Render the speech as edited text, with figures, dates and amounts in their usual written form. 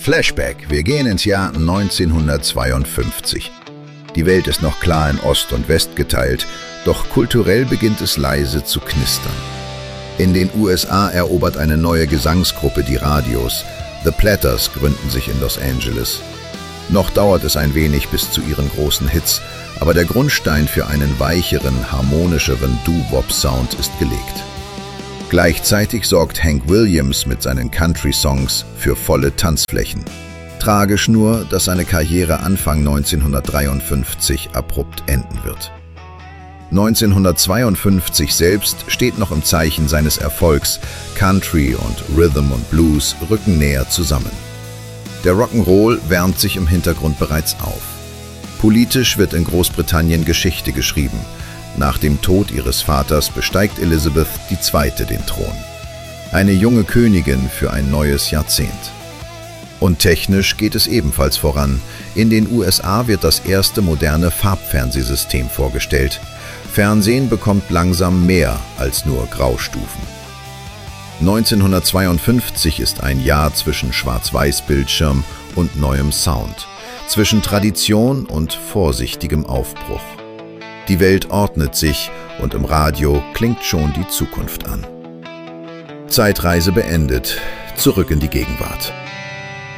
Flashback. Wir gehen ins Jahr 1952. Die Welt ist noch klar in Ost und West geteilt, doch kulturell beginnt es leise zu knistern. In den USA erobert eine neue Gesangsgruppe die Radios. The Platters gründen sich in Los Angeles. Noch dauert es ein wenig bis zu ihren großen Hits, aber der Grundstein für einen weicheren, harmonischeren Doo-Wop-Sound ist gelegt. Gleichzeitig sorgt Hank Williams mit seinen Country-Songs für volle Tanzflächen. Tragisch nur, dass seine Karriere Anfang 1953 abrupt enden wird. 1952 selbst steht noch im Zeichen seines Erfolgs. Country und Rhythm und Blues rücken näher zusammen. Der Rock'n'Roll wärmt sich im Hintergrund bereits auf. Politisch wird in Großbritannien Geschichte geschrieben. Nach dem Tod ihres Vaters besteigt Elizabeth II. Den Thron. Eine junge Königin für ein neues Jahrzehnt. Und technisch geht es ebenfalls voran. In den USA wird das erste moderne Farbfernsehsystem vorgestellt. Fernsehen bekommt langsam mehr als nur Graustufen. 1952 ist ein Jahr zwischen Schwarz-Weiß-Bildschirm und neuem Sound, zwischen Tradition und vorsichtigem Aufbruch. Die Welt ordnet sich und im Radio klingt schon die Zukunft an. Zeitreise beendet, zurück in die Gegenwart.